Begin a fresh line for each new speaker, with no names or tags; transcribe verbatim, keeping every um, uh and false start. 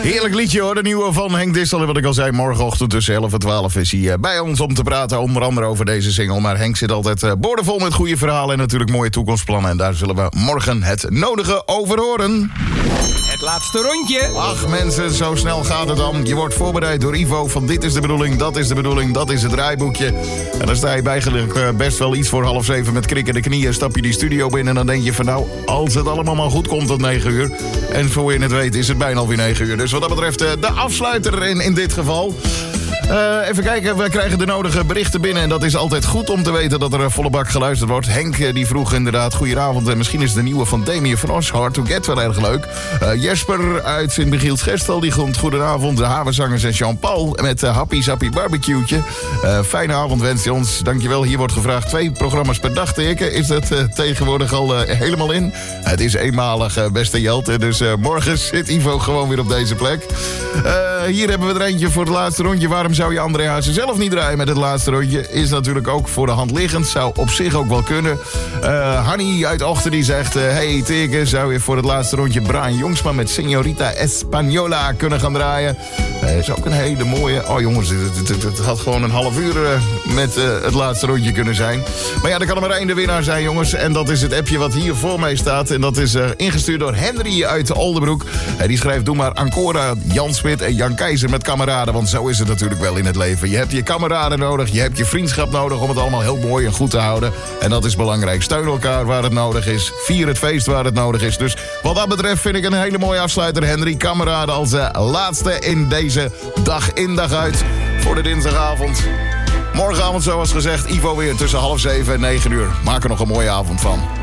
Heerlijk liedje hoor, de nieuwe van Henk Dissel. En wat ik al zei, morgenochtend tussen elf en twaalf is hij bij ons om te praten. Onder andere over deze single. Maar Henk zit altijd uh, boordevol met goede verhalen en natuurlijk mooie toekomstplannen. En daar zullen we morgen het nodige over horen.
Het laatste rondje.
Ach mensen, zo snel gaat het dan. Je wordt voorbereid door Ivo van dit is de bedoeling, dat is de bedoeling, dat is het draaiboekje. En dan sta je bijgelukkig uh, best wel iets voor half zeven met krikkende knieën. Stap je die studio binnen en dan denk je van nou, als het allemaal maar goed komt tot negen uur. En voor je het weet is het bijna alweer negen uur. Dus wat dat betreft uh, de afsluiter in, in dit geval. Uh, even kijken, we krijgen de nodige berichten binnen. En dat is altijd goed om te weten dat er een volle bak geluisterd wordt. Henk uh, die vroeg inderdaad, goedenavond. En misschien is de nieuwe van Damien van Os, Hard to Get, wel erg leuk. Uh, Jesper uit Sint-Michiels-Gestel, die komt goedenavond. De Havenzangers en Jean-Paul met uh, Happy Sappy Barbecue'tje. Uh, fijne avond wens je ons. Dankjewel, hier wordt gevraagd twee programma's per dag teken. Is dat uh, tegenwoordig al uh, helemaal in? Het is eenmalig, uh, beste Jelte. Dus uh, morgen zit Ivo gewoon weer op deze plek. Uh, hier hebben we er eentje voor het laatste rondje. Waarom zou je André Hazes zelf niet draaien met het laatste rondje? Is natuurlijk ook voor de hand liggend. Zou op zich ook wel kunnen. Uh, Hanny uit Ochten die zegt... Uh, hey Teke, zou je voor het laatste rondje Brian Jongsma met Señorita Española kunnen gaan draaien? Dat uh, is ook een hele mooie... Oh jongens, het, het, het had gewoon een half uur uh, met uh, het laatste rondje kunnen zijn. Maar ja, er kan er maar één de winnaar zijn, jongens. En dat is het appje wat hier voor mij staat. En dat is uh, ingestuurd door Henry uit Oldenbroek. Uh, die schrijft, doe maar Ancora, Jan Smit en Jan Keizer met kameraden. Want zo is het natuurlijk wel in het leven. Je hebt je kameraden nodig, je hebt je vriendschap nodig om het allemaal heel mooi en goed te houden. En dat is belangrijk. Steun elkaar waar het nodig is. Vier het feest waar het nodig is. Dus wat dat betreft vind ik een hele mooie afsluiter. Henry, kameraden als uh, laatste in deze dag in dag uit voor de dinsdagavond. Morgenavond zoals gezegd, Ivo weer tussen half zeven en negen uur. Maak er nog een mooie avond van.